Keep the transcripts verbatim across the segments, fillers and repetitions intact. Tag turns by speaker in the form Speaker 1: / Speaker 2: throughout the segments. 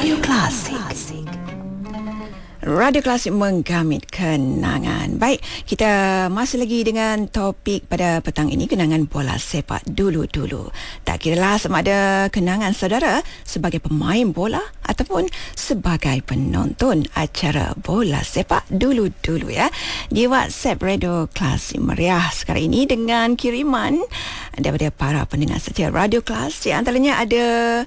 Speaker 1: Radio Klasik. Radio Klasik menggamit kenangan. Baik, kita masih lagi dengan topik pada petang ini, kenangan bola sepak dulu-dulu. Tak kiralah sama ada kenangan saudara sebagai pemain bola ataupun sebagai penonton acara bola sepak dulu-dulu ya. Di WhatsApp Radio Klasik Meriah sekarang ini dengan kiriman daripada para pendengar setia Radio Klasik. Antaranya ada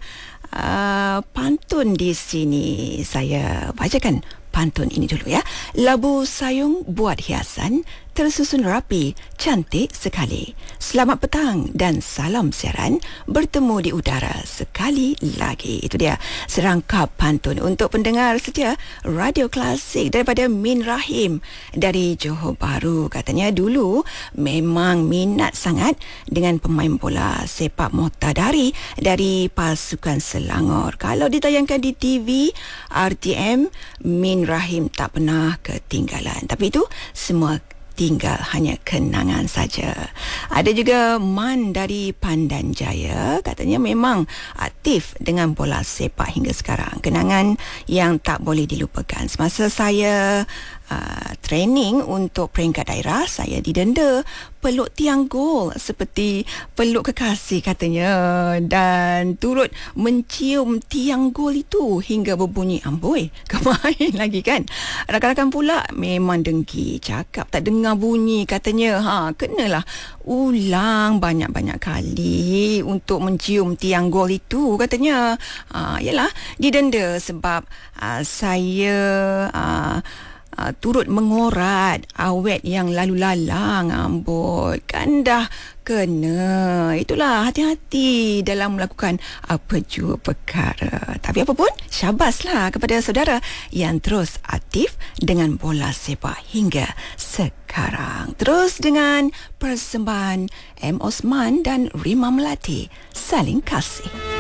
Speaker 1: uh, pantun di sini. Saya bacakan pantun ini dulu ya. Labu sayung buat hiasan, tersusun rapi, cantik sekali. Selamat petang dan salam siaran, bertemu di udara sekali lagi. Itu dia serangkap pantun untuk pendengar setia Radio Klasik daripada Min Rahim dari Johor Bahru. Katanya dulu memang minat sangat dengan pemain bola sepak Motadari dari pasukan Selangor. Kalau ditayangkan di T V R T M, Min Rahim tak pernah ketinggalan. Tapi itu semua tinggal hanya kenangan saja. Ada juga Man dari Pandan Jaya, katanya memang aktif dengan bola sepak hingga sekarang. Kenangan yang tak boleh dilupakan. Semasa saya uh, training untuk peringkat daerah, saya didenda peluk tiang gol seperti peluk kekasih katanya, dan turut mencium tiang gol itu hingga berbunyi amboi. Kemain lagi kan. Rakan-rakan pula memang dengki, cakap tak dengar bunyi katanya. Ha, kenalah ulang banyak-banyak kali untuk mencium tiang gol itu katanya. Ha, yalah, didenda sebab uh, saya uh, Uh, turut mengorat awet yang lalu lalang. Amboi, kan dah kena. Itulah, hati-hati dalam melakukan apa jua perkara. Tapi apa pun, syabaslah kepada saudara yang terus aktif dengan bola sepak hingga sekarang. Terus dengan persembahan M. Osman dan Rima Melati, Saling Kasih.